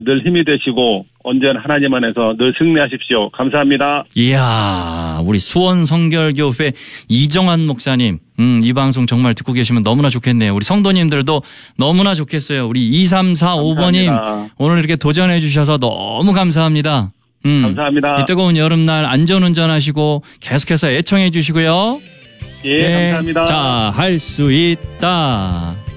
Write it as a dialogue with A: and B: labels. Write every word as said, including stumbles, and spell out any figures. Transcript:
A: 늘 힘이 되시고 언제나 하나님 안에서 늘 승리하십시오. 감사합니다.
B: 이야, 우리 수원 성결교회 이정환 목사님, 음, 이 방송 정말 듣고 계시면 너무나 좋겠네요. 우리 성도님들도 너무나 좋겠어요. 우리 이삼사오 번님 감사합니다. 오늘 이렇게 도전해 주셔서 너무 감사합니다. 음,
A: 감사합니다.
B: 이 뜨거운 여름날 안전운전하시고 계속해서 애청해 주시고요.
A: 예, 네, 감사합니다.
B: 자, 할 수 있다.